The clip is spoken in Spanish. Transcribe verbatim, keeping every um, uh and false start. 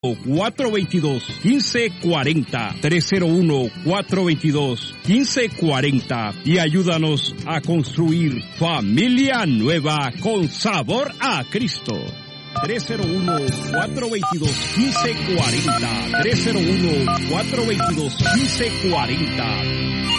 cuatro dos dos, uno cinco cuatro cero, tres cero uno, cuatro dos dos, uno cinco cuatro cero y ayúdanos a construir familia nueva con sabor a Cristo. tres cero uno, cuatro dos dos, uno cinco cuatro cero, tres cero uno, cuatro dos dos, uno cinco cuatro cero.